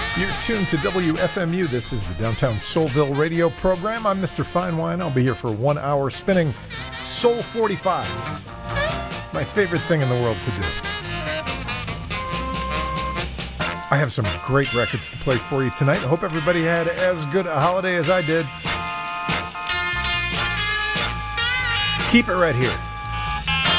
You're tuned to WFMU. This is the Downtown Soulville radio program. I'm Mr. Fine Wine. I'll be here for 1 hour spinning Soul 45s. My favorite thing in the world to do. I have some great records to play for you tonight. I hope everybody had as good a holiday as I did. Keep it right here.